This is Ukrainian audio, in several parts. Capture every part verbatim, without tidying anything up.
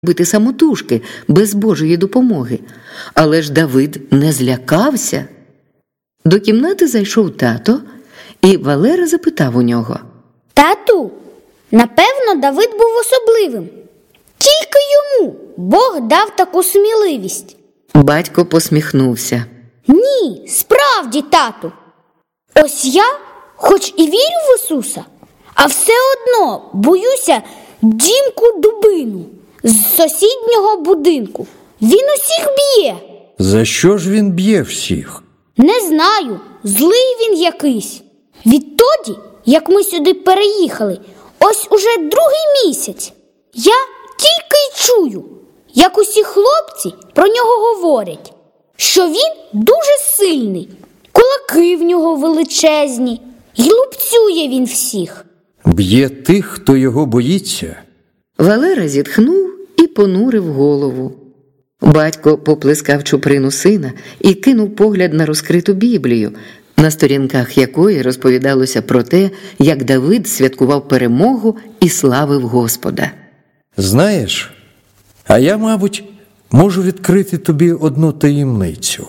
бити самотужки, без Божої допомоги. Але ж Давид не злякався. До кімнати зайшов тато, і Валера запитав у нього: «Тату, напевно, Давид був особливим. Тільки йому Бог дав таку сміливість». Батько посміхнувся. «Ні, справді, тату. Ось я, хоч і вірю в Ісуса, а все одно боюся Дімку Дубину з сусіднього будинку. Він усіх б'є». За що ж він б'є всіх? «Не знаю, злий він якийсь. Відтоді, як ми сюди переїхали, ось уже другий місяць, я тільки й чую, як усі хлопці про нього говорять, що він дуже сильний, кулаки в нього величезні, й лупцює він всіх». Б'є тих, хто його боїться? Валера зітхнув і понурив голову. Батько поплескав чуприну сина і кинув погляд на розкриту Біблію, на сторінках якої розповідалося про те, як Давид святкував перемогу і славив Господа. Знаєш, а я, мабуть, можу відкрити тобі одну таємницю.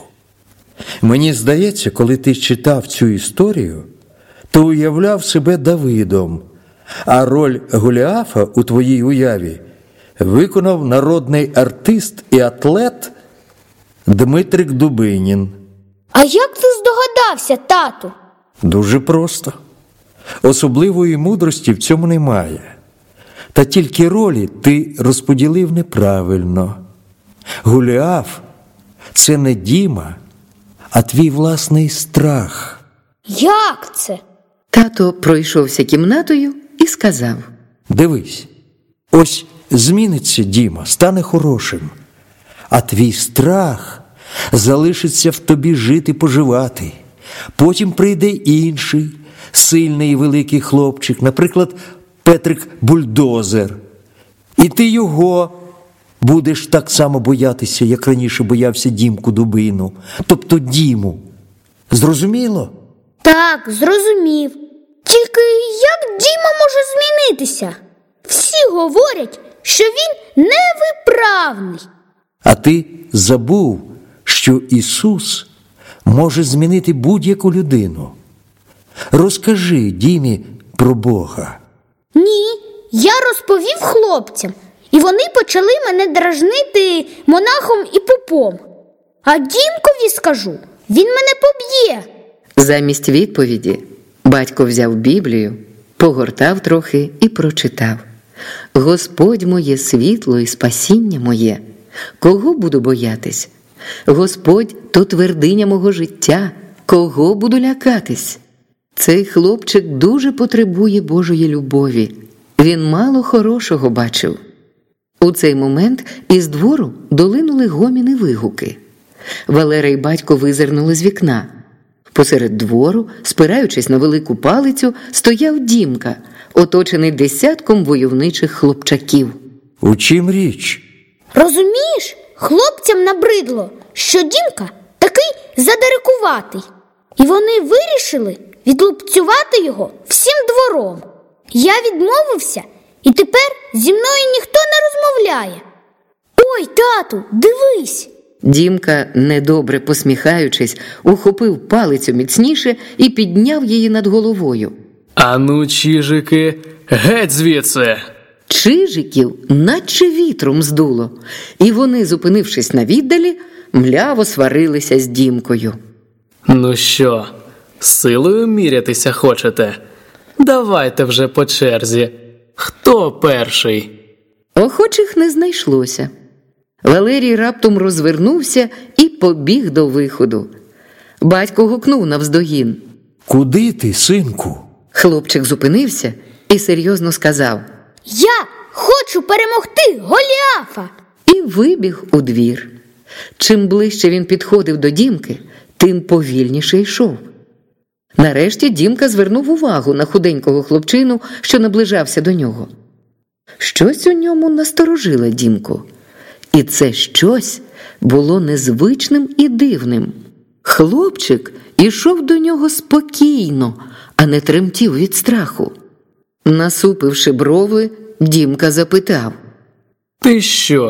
Мені здається, коли ти читав цю історію, то уявляв себе Давидом, а роль Голіафа у твоїй уяві виконав народний артист і атлет Дмитрик Дубинін. «А як ти здогадався, тату?» Дуже просто. Особливої мудрості в цьому немає. Та тільки ролі ти розподілив неправильно. Голіаф – це не Діма, а твій власний страх. «Як це?» Тато пройшовся кімнатою і сказав: Дивись, ось зміниться Діма, стане хорошим, а твій страх залишиться в тобі жити-поживати. Потім прийде інший, сильний і великий хлопчик, наприклад, Петрик Бульдозер. І ти його будеш так само боятися, як раніше боявся Дімку Дубину, тобто Діму. Зрозуміло? «Так, зрозумів. Тільки як Діма може змінитися? Всі говорять, що він невиправний». А ти забув, що Ісус може змінити будь-яку людину. Розкажи Дімі про Бога. «Ні, я розповів хлопцям, і вони почали мене дражнити монахом і попом. А Дімкові скажу, він мене поб'є». Замість відповіді батько взяв Біблію, погортав трохи і прочитав: «Господь моє світло і спасіння моє, кого буду боятись? Господь – то твердиня мого життя, кого буду лякатись?» Цей хлопчик дуже потребує Божої любові. Він мало хорошого бачив. У цей момент із двору долинули гомін і вигуки. Валера й батько визирнули з вікна. Посеред двору, спираючись на велику палицю, стояв Дімка, оточений десятком войовничих хлопчаків. У чим річ? «Розумієш, хлопцям набридло, що Дімка такий задирикуватий. І вони вирішили відлупцювати його всім двором. Я відмовився, і тепер зі мною ніхто не розмовляє. Ой, тату, дивись!» Дімка, недобре посміхаючись, ухопив палицю міцніше і підняв її над головою. «Ану, чижики, геть звідси!» Чижиків наче вітром здуло, і вони, зупинившись на віддалі, мляво сварилися з Дімкою. «Ну що, силою мірятися хочете? Давайте вже по черзі. Хто перший?» Охочих не знайшлося. Валерій раптом розвернувся і побіг до виходу. Батько гукнув навздогін: Куди ти, синку? Хлопчик зупинився і серйозно сказав: «Я хочу перемогти Голіафа!» І вибіг у двір. Чим ближче він підходив до Дімки, тим повільніше йшов. Нарешті Дімка звернув увагу на худенького хлопчину, що наближався до нього. Щось у ньому насторожило Дімку. І це щось було незвичним і дивним. Хлопчик ішов до нього спокійно, а не тремтів від страху. Насупивши брови, Дімка запитав: Ти що?